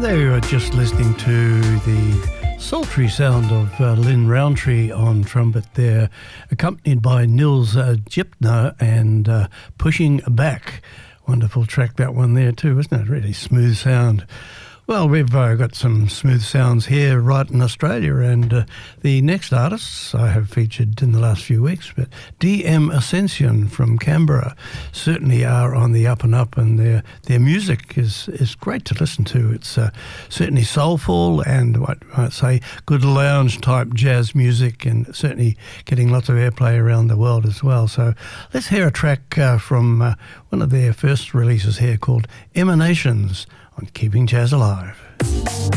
There you are, just listening to the sultry sound of Lynn Roundtree on trumpet there, accompanied by Nils Gipner and Pushing Back. Wonderful track, that one there too, isn't it? Really smooth sound. Well, we've got some smooth sounds here right in Australia, and the next artists I have featured in the last few weeks, but DM Ascension from Canberra certainly are on the up and up, and their music is great to listen to. It's certainly soulful and what I might say good lounge type jazz music, and certainly getting lots of airplay around the world as well. So let's hear a track from one of their first releases here called Emanations on Keeping Jazz Alive.